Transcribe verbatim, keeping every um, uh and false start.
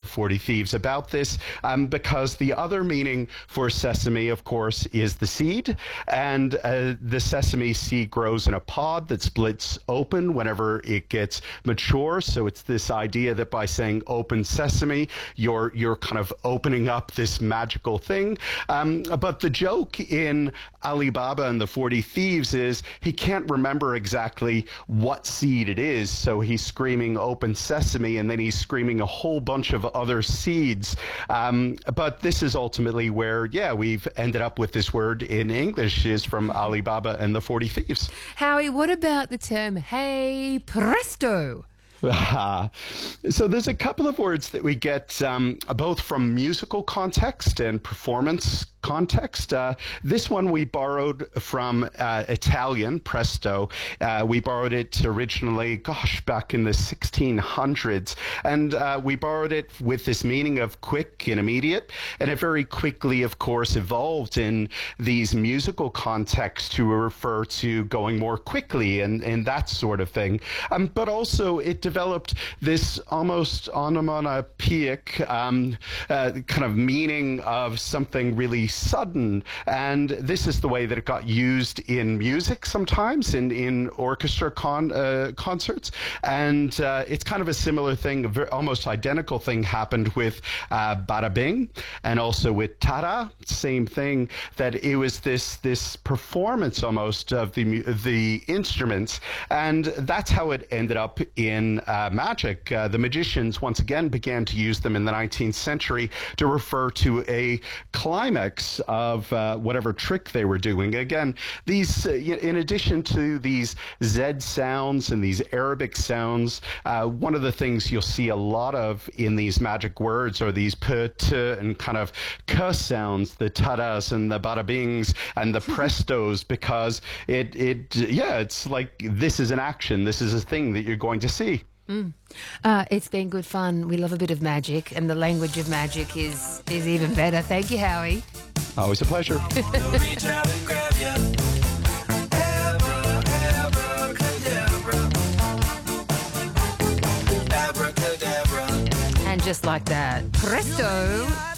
forty Thieves about this, um, because the other meaning for sesame, of course, is the seed. And uh, the sesame seed grows in a pod that splits open whenever it gets mature. So it's this idea that by saying open sesame, you're, you're kind of opening up this magical thing. Um, but the joke in Ali Baba and the forty Thieves is he can't remember exactly what seed it is. So he's screaming open sesame, and then he's screaming a whole bunch of other seeds. Um, but this is ultimately where, yeah, we've ended up with this word in English is from Ali Baba and the forty Thieves. Howie, what about the term, hey, presto? So there's a couple of words that we get um, both from musical context and performance context. Uh, this one we borrowed from uh, Italian, presto. Uh, we borrowed it originally, gosh, back in the sixteen hundreds. And uh, we borrowed it with this meaning of quick and immediate. And it very quickly, of course, evolved in these musical contexts to refer to going more quickly and, and that sort of thing. Um, but also it developed this almost onomatopoeic um, uh, kind of meaning of something really sudden, and this is the way that it got used in music sometimes, in in orchestra con, uh, concerts, and uh, it's kind of a similar thing, a very, almost identical thing happened with uh, Bada Bing, and also with Tada, same thing, that it was this this performance almost of the the instruments, and that's how it ended up in uh, magic. Uh, the magicians once again began to use them in the nineteenth century to refer to a climax of uh, whatever trick they were doing. Again, these, uh, in addition to these Z sounds and these Arabic sounds, uh, one of the things you'll see a lot of in these magic words are these p, t, and kind of k sounds, the tadas and the bada bings and the prestos, because it, it, yeah, it's like this is an action, this is a thing that you're going to see. Mm. Uh, it's been good fun. We love a bit of magic, and the language of magic is, is even better. Thank you, Howie. Always a pleasure. And just like that, presto.